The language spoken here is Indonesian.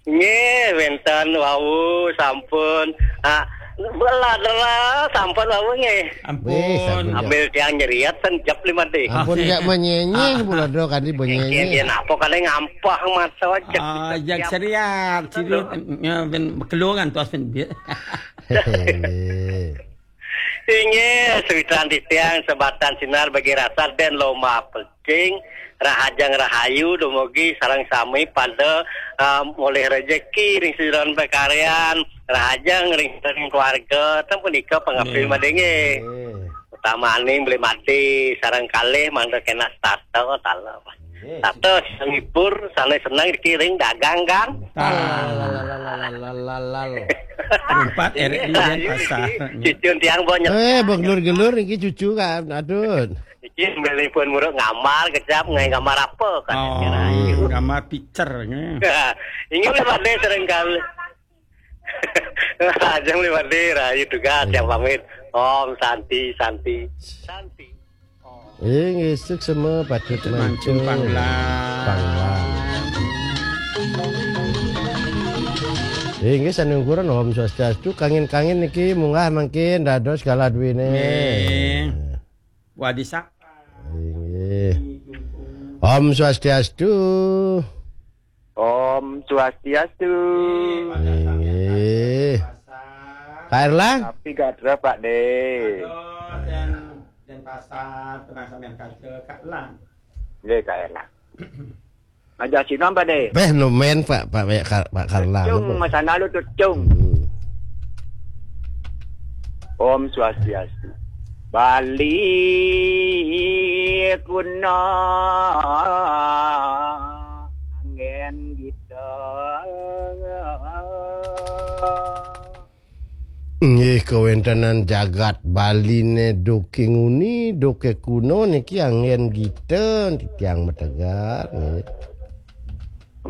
Nggih, wenten wau sampun. Beladra sampun wau nggih. Ampun. Ambil tiang nyeriat senjap 5 deh. Ampun jak menyenyi buladro kan di benyenyi. Dia apa kali ngampah mata wajah. Jak seriat, cirit ben kelungan tuas ben. Ingin suitan di tiang sebatan sinar bagi rasa dan loma peking. Rahajang rahayu dumugi sarang sami pada mulai rezeki ring siron pekaryan rahajang ring keluarga tempun ika pengabdi madenge utama aning beli mati sarang kalih mangga kena tato tala tato ngipur sana senang dikiring dagang kan Empat RI dan pasar cucun tiang banyak begelur-gelur iki cucu kan aduh. Iki beli pun muruk ngamal kecap ngai gambar apa kan. Gambar picture-nya. Ini lewat deh sering kali. Aja lewat deh rayu juga tiap pamit. Om Santi. Ngesuk semua patut mancung panglang. Nggih sanungkuran Om Swastiastu kangen-kangen niki munggah mangkin dados segala duwine. Wadisak. Om Swastiastu. Om Swastiastu. Nggih. Kak Erlang? Tapi gadra Pak De. Dan pasar tenang sampean kaca Kak Erlang. Nggih Kak Erlang. Aja sinom Pak De. Nomen Pak Erlang. Cung masana lu cung. Om Swastiastu. Bali kuna angin kita. Nggih kawentanan jagat Bali ne doke nguni doke kuno niki angin giten titiang metegar nggih.